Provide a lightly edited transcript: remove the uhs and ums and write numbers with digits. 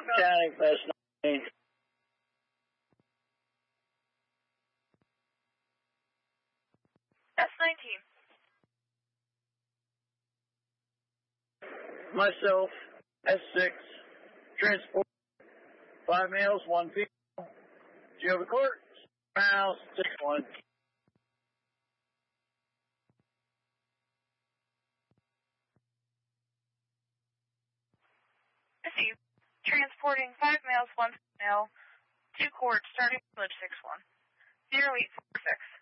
County, Best 19. S19. Myself, S6, transport, 5 males, 1 female. Geova Court, House, 6-1. Received. Transporting 5 males, 1 female, 2 court, starting village 6-1. Zero 846.